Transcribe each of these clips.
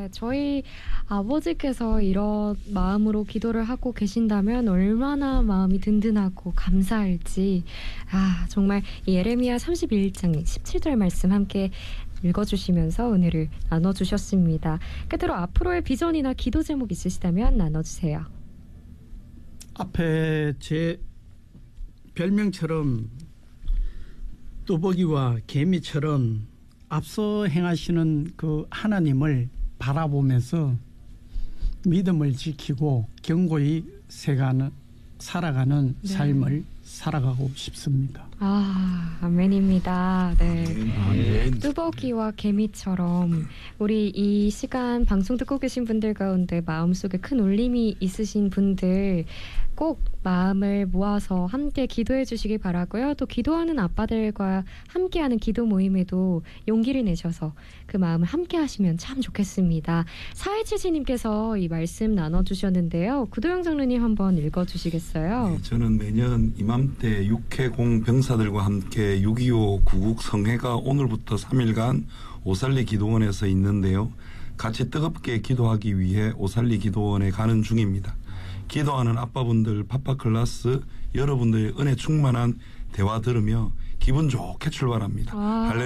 네, 저희 아버지께서 이런 마음으로 기도를 하고 계신다면 얼마나 마음이 든든하고 감사할지. 정말 이 예레미야 31장 17절 말씀 함께 읽어주시면서 은혜를 나눠주셨습니다. 끝으로 앞으로의 비전이나 기도 제목 있으시다면 나눠주세요. 앞에 제 별명처럼 뚜벅이와 개미처럼 앞서 행하시는 그 하나님을 바라보면서 믿음을 지키고 견고히 살아가는 삶을 살아가고 싶습니다. 아멘입니다. 네. 뚜벅이와 개미처럼 우리 이 시간 방송 듣고 계신 분들 가운데 마음속에 큰 울림이 있으신 분들 꼭 마음을 모아서 함께 기도해 주시기 바라고요. 또 기도하는 아빠들과 함께하는 기도 모임에도 용기를 내셔서 그 마음을 함께 하시면 참 좋겠습니다. 4177님께서 이 말씀 나눠주셨는데요. 구도영 장로님 한번 읽어주시겠어요? 네, 저는 매년 이맘때 육해공 병사들과 함께 6.25 구국 성회가 오늘부터 3일간 오살리 기도원에서 있는데요. 같이 뜨겁게 기도하기 위해 오살리 기도원에 가는 중입니다. 기도하는 아빠분들 파파클라스 여러분들의 은혜 충만한 대화 들으며 기분 좋게 출발합니다.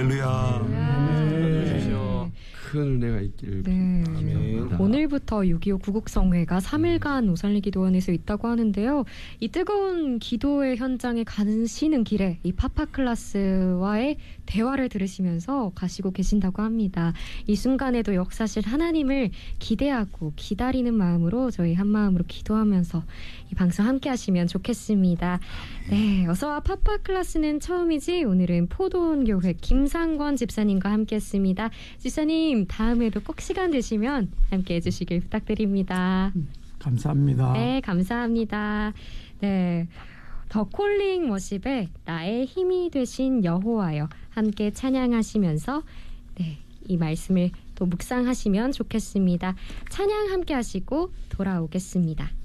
할렐루야. 큰 은혜가 있기를 바랍니다. 오늘부터 6.25 구국성회가 3일간 오살리 기도원에서 있다고 하는데요. 이 뜨거운 기도의 현장에 가시는 길에 이 파파클라스와의 대화를 들으시면서 가시고 계신다고 합니다. 이 순간에도 역사실 하나님을 기대하고 기다리는 마음으로 저희 한마음으로 기도하면서 이 방송 함께 하시면 좋겠습니다. 네, 어서와 파파클라스는 처음이지 오늘은 포도원교회 김상권 집사님과 함께 했습니다. 집사님 다음에도 꼭 시간 되시면 함께 해주시길 부탁드립니다. 감사합니다. 네, 감사합니다. 네, 더 콜링 워십의 나의 힘이 되신 여호와여 함께 찬양하시면서 이 말씀을 또 묵상하시면 좋겠습니다. 찬양 함께 하시고 돌아오겠습니다.